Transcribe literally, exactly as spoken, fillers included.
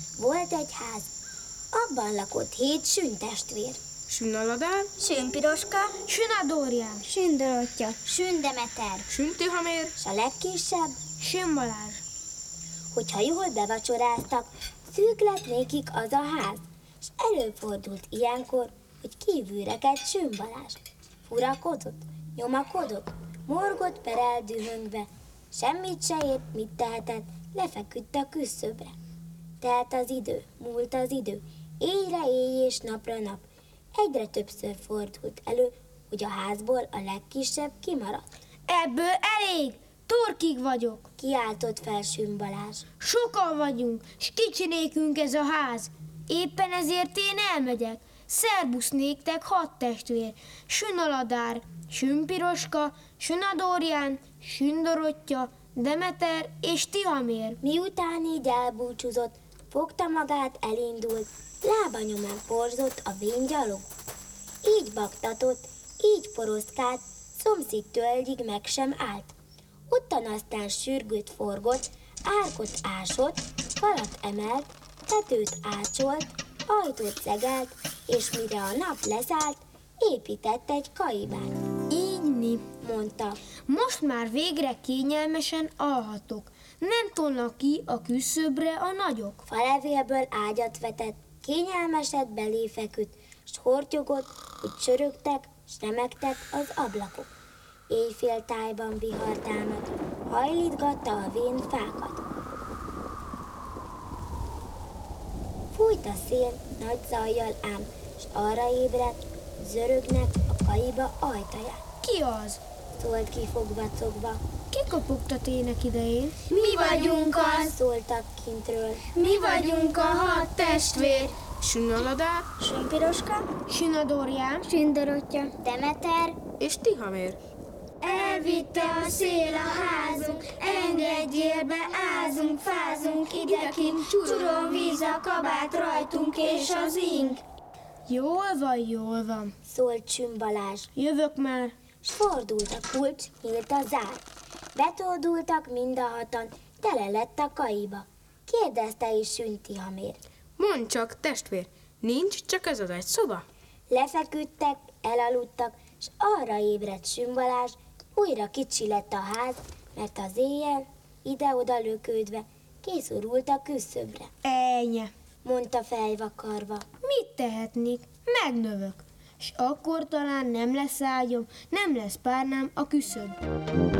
Volt egy ház, abban lakott hét sűntestvér. Sünnaladár, Sünpiroska, Sünadórián, Sündorottya, Sündemeter, Süntihamér, s a legkisebb, Sünbalázs. hogyha jól bevacsoráztak, szűk lett nékik az a ház, s előfordult ilyenkor, hogy kívülre kelt Sün Balázs. Furakodott, nyomakodott, morgott perel dühöngve, semmit se ért, mit tehetett, lefeküdt a küszöbre. Telt az idő, múlt az idő, éjre éj és napra nap. Egyre többször fordult elő, hogy a házból a legkisebb kimaradt. Ebből elég, torkig vagyok. Kiáltott fel Sün Balázs. Sokan vagyunk, s kicsi nékünk ez a ház. Éppen ezért én elmegyek. Szerbusz néktek hat testvér. Sünaladár, Sünpiroska, Sünadórián, Sündorottya, Demeter és Tihamér. Miután így elbúcsúzott, fogta magát, elindult, lábanyomán porzott a vén gyalog. Így baktatott, így poroszkált, szomszéd tölgyig meg sem állt. Ottan aztán sürgőt forgott, árkot ásott, falat emelt, tetőt ácsolt, ajtót szegelt, és mire a nap leszállt, épített egy kaibát. Ígyni, Mondta, most már végre kényelmesen alhatok. Nem tolnak ki a küszöbre a nagyok. falevélből ágyat vetett, kényelmeset belé feküdt, s hortyogott, hogy csörögtek, s remegtek az ablakok. Éjféltájban vihar támadt, hajlítgatta a vén fákat. Fújt a szél nagy zajjal ám, s arra ébredt, zörögnek a kaiba ajtaját. Ki az? Szólt kifogva-cogva, Ki kopogtat ének idején? mi vagyunk az, szóltak kintről. mi vagyunk a hat testvér. Sünnaladár Sünpiroska, Sünadórián, Sündorottya, Demeter, és Tihamér. elvitte a szél a házunk, engedjél be, ázunk, fázunk, idekint, csuron víz a kabát rajtunk és az ink. Jól van, jól van. szólt Sün Balázs. Jövök már. S fordult a kulcs, nyílt a zár. Betódultak mind a hatan, tele lett a kaiba. Kérdezte is Sün Tihamér. Mondd csak, testvér, nincs csak ez az egy szoba? Lefeküdtek, elaludtak, s arra ébredt Sün Balázs, újra kicsi lett a ház, mert az éjjel, ide-oda lökődve, készorult a küszöbre. Ennyi. Mondta fejvakarva. Mit tehetnék? Megnövök. S akkor talán nem lesz ágyom, nem lesz párnám a küszöb.